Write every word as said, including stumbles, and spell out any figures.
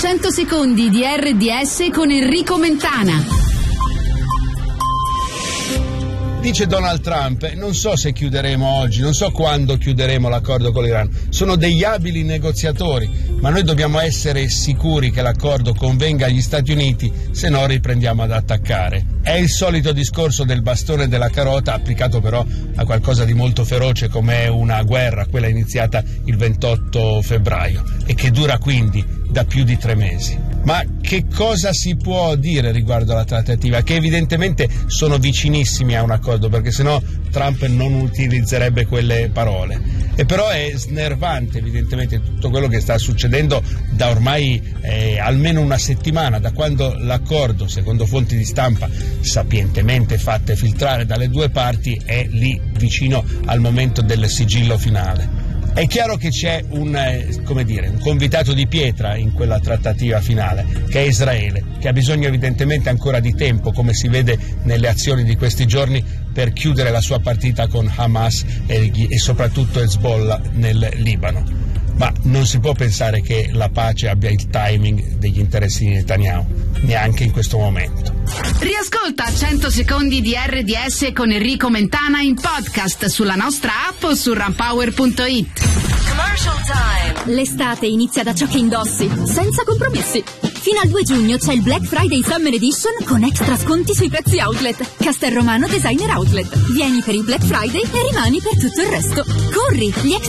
cento secondi di R D S con Enrico Mentana. Dice Donald Trump, non so se chiuderemo oggi, non so quando chiuderemo l'accordo con l'Iran, sono degli abili negoziatori, ma noi dobbiamo essere sicuri che l'accordo convenga agli Stati Uniti, se no riprendiamo ad attaccare. È il solito discorso del bastone e della carota, applicato però a qualcosa di molto feroce come una guerra, quella iniziata il ventotto febbraio e che dura quindi da più di tre mesi. Ma che cosa si può dire riguardo alla trattativa? Che evidentemente sono vicinissimi a un accordo, perché sennò Trump non utilizzerebbe quelle parole. E però è snervante evidentemente tutto quello che sta succedendo da ormai eh, almeno una settimana, da quando l'accordo, secondo fonti di stampa sapientemente fatte filtrare dalle due parti, è lì vicino al momento del sigillo finale. È chiaro che c'è un, eh, come dire, un convitato di pietra in quella trattativa finale, che è Israele, che ha bisogno evidentemente ancora di tempo, come si vede nelle azioni di questi giorni, per chiudere la sua partita con Hamas e, e soprattutto Hezbollah nel Libano. Ma non si può pensare che la pace abbia il timing degli interessi di Netanyahu, neanche in questo momento. Riascolta cento secondi di R D S con Enrico Mentana in podcast sulla nostra app o su runpower punto it. Commercial time. L'estate inizia da ciò che indossi, senza compromessi. Fino al due giugno c'è il Black Friday Summer Edition con extra sconti sui prezzi outlet. Castelromano Designer Outlet. Vieni per il Black Friday e rimani per tutto il resto. Corri! Gli extra